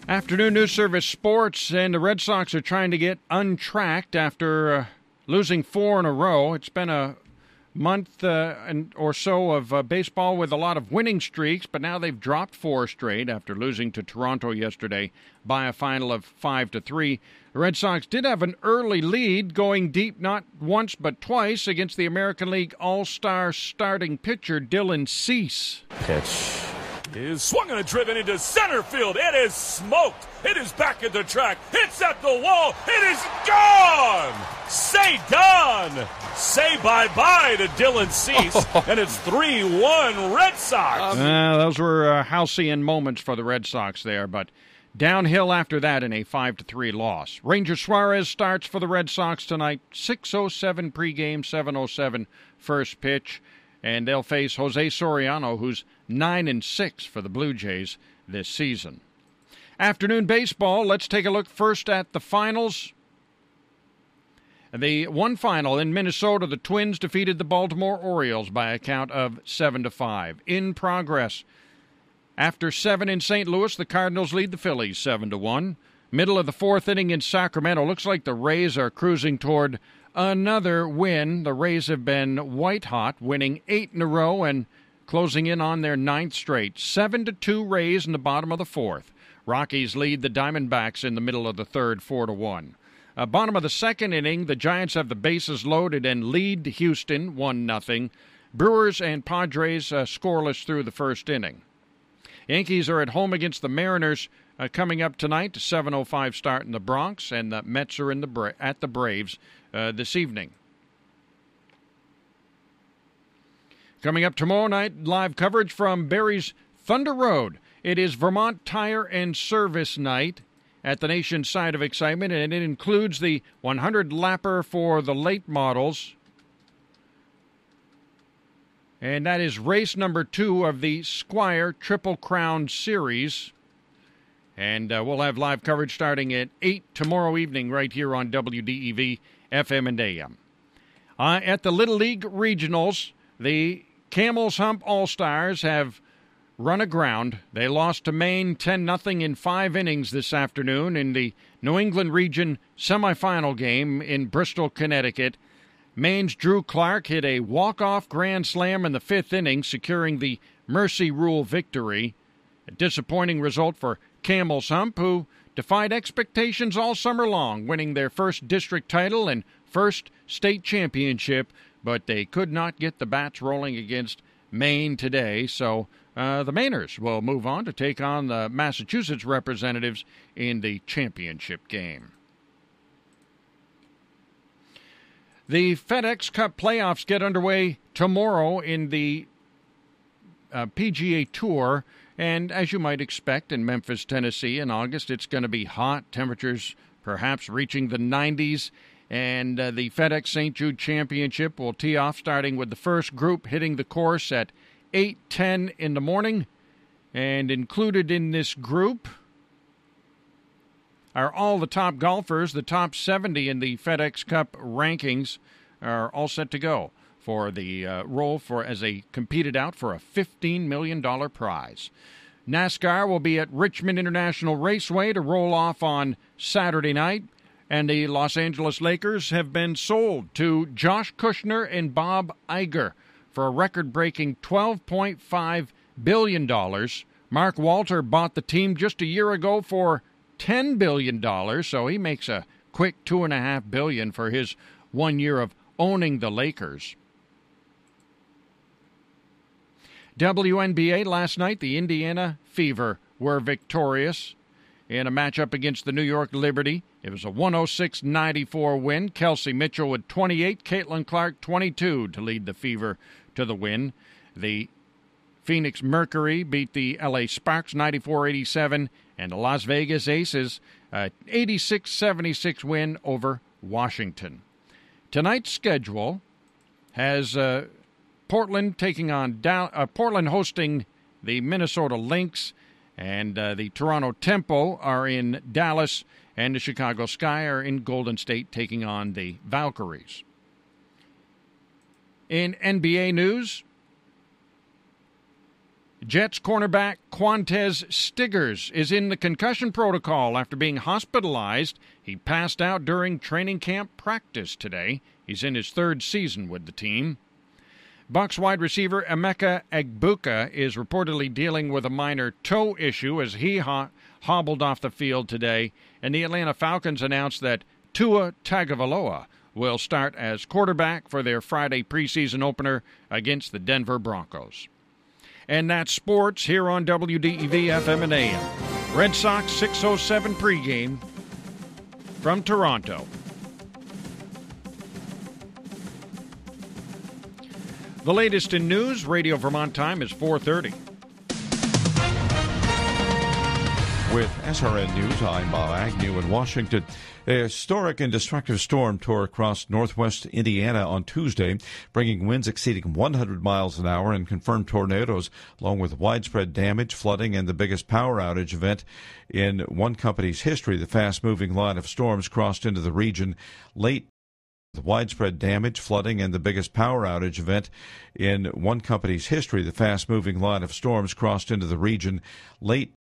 Afternoon News Service Sports, and the Red Sox are trying to get untracked after losing 4 in a row. It's been a month or so of baseball with a lot of winning streaks, but now they've dropped 4 straight after losing to Toronto yesterday by a final of 5-3. The Red Sox did have an early lead, going deep not once but twice against the American League All-Star starting pitcher Dylan Cease. Pitch is swung and driven into center field. It is smoked. It is back at the track. It's at the wall. It is gone. Say done. Say bye-bye to Dylan Cease. And it's 3-1 Red Sox. Those were halcyon moments for the Red Sox there, but downhill after that in a 5-3 loss. Ranger Suarez starts for the Red Sox tonight. 6:07 pregame, 7:07 first pitch. And they'll face Jose Soriano, who's 9-6 for the Blue Jays this season. Afternoon baseball, let's take a look first at the finals. The one final in Minnesota, the Twins defeated the Baltimore Orioles by a count of 7-5. In progress, after 7 in St. Louis, the Cardinals lead the Phillies 7-1. Middle of the fourth inning in Sacramento, looks like the Rays are cruising toward another win. The Rays have been white hot, winning 8 in a row and closing in on their 9th straight. 7-2 Rays in the bottom of the fourth. Rockies lead the Diamondbacks in the middle of the third, 4-1. Bottom of the second inning, the Giants have the bases loaded and lead Houston 1-0. Brewers and Padres scoreless through the first inning. Yankees are at home against the Mariners coming up tonight. 7:05 start in the Bronx, and the Mets are at the Braves this evening. Coming up tomorrow night, live coverage from Barrie's Thunder Road. It is Vermont Tire and Service Night at the nation's side of excitement, and it includes the 100-lapper for the late models. And that is race number 2 of the Squire Triple Crown Series. And we'll have live coverage starting at 8 tomorrow evening right here on WDEV, FM and AM. At the Little League Regionals, the Camels Hump All-Stars have run aground. They lost to Maine 10-0 in 5 innings this afternoon in the New England Region semifinal game in Bristol, Connecticut. Maine's Drew Clark hit a walk-off grand slam in the 5th inning, securing the Mercy Rule victory. A disappointing result for Camels Hump, who defied expectations all summer long, winning their first district title and first state championship, but they could not get the bats rolling against Maine today, so the Mainers will move on to take on the Massachusetts representatives in the championship game. The FedEx Cup playoffs get underway tomorrow in the PGA Tour, and as you might expect in Memphis, Tennessee in August, it's going to be hot, temperatures perhaps reaching the 90s, and the FedEx St. Jude Championship will tee off starting with the first group hitting the course at 8:10 in the morning, and included in this group are all the top golfers. The top 70 in the FedEx Cup rankings are all set to go for the role as they competed out for a $15 million prize. NASCAR will be at Richmond International Raceway to roll off on Saturday night, and the Los Angeles Lakers have been sold to Josh Kushner and Bob Iger for a record-breaking $12.5 billion. Mark Walter bought the team just a year ago for $10 billion, so he makes a quick $2.5 billion for his 1 year of owning the Lakers. WNBA last night, the Indiana Fever were victorious in a matchup against the New York Liberty. It was a 106-94 win. Kelsey Mitchell with 28, Caitlin Clark 22 to lead the Fever to the win. The Phoenix Mercury beat the LA Sparks 94-87, and the Las Vegas Aces 86-76 win over Washington. Tonight's schedule has Portland taking on Portland hosting the Minnesota Lynx, and the Toronto Tempo are in Dallas, and the Chicago Sky are in Golden State taking on the Valkyries. In NBA news, Jets cornerback Quantez Stiggers is in the concussion protocol after being hospitalized. He passed out during training camp practice today. He's in his third season with the team. Bucs wide receiver Emeka Egbuka is reportedly dealing with a minor toe issue as he hobbled off the field today. And the Atlanta Falcons announced that Tua Tagovailoa will start as quarterback for their Friday preseason opener against the Denver Broncos. And that's sports here on WDEV FM and AM. Red Sox 6:07 pregame from Toronto. The latest in news, Radio Vermont time is 4:30. With SRN News, I'm Bob Agnew in Washington. A historic and destructive storm tore across northwest Indiana on Tuesday, bringing winds exceeding 100 miles an hour and confirmed tornadoes, along with widespread damage, flooding, and the biggest power outage event in one company's history. The fast-moving line of storms crossed into the region late. The widespread damage, flooding, and the biggest power outage event in one company's history. The fast-moving line of storms crossed into the region late